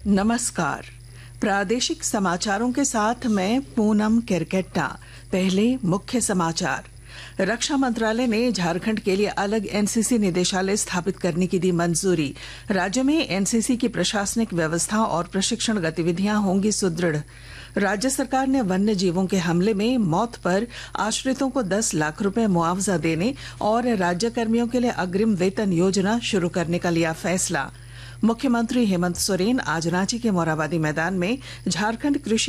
नमस्कार। प्रादेशिक समाचारों के साथ मैं पूनम किरकेट्टा। पहले मुख्य समाचार। रक्षा मंत्रालय ने झारखंड के लिए अलग एनसीसी निदेशालय स्थापित करने की दी मंजूरी। राज्य में एनसीसी की प्रशासनिक व्यवस्था और प्रशिक्षण गतिविधियां होंगी सुदृढ़। राज्य सरकार ने वन्य जीवों के हमले में मौत पर आश्रितों को 10 लाख रुपए मुआवजा देने और राज्य कर्मियों के लिए अग्रिम वेतन योजना शुरू करने का लिया फैसला। मुख्यमंत्री हेमंत सोरेन आज रांची के मोरहाबादी मैदान में झारखंड कृषि